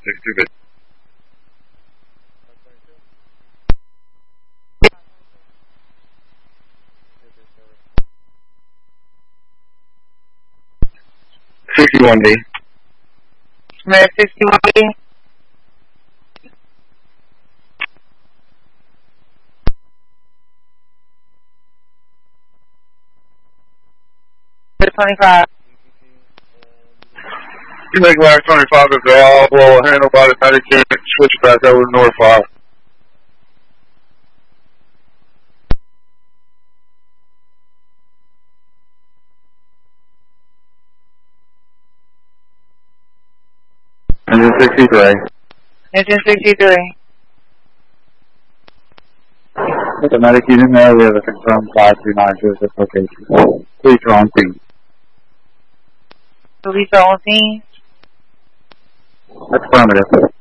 62. 61B. Smith 61B. The 25. You make last 25 if they're all below a handle by the time you can switch back over to North 5. Engine 63. Engine 63. With the medic unit there, we have a confirmed 529 to this location. Please go on scene. Police on scene. Affirmative.